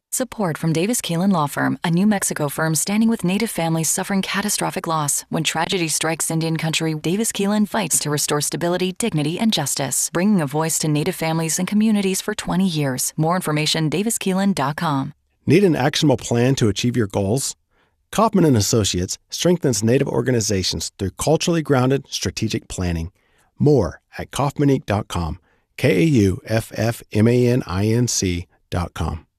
Support from Davis Keelan Law Firm, a New Mexico firm standing with Native families suffering catastrophic loss. When tragedy strikes Indian country, Davis Keelan fights to restore stability, dignity, and justice, bringing a voice to Native families and communities for 20 years. More information, daviskeelan.com. Need an actionable plan to achieve your goals? Kaufman & Associates strengthens Native organizations through culturally grounded strategic planning. More at kaufmaninc.com, KAUFFMANINC.com.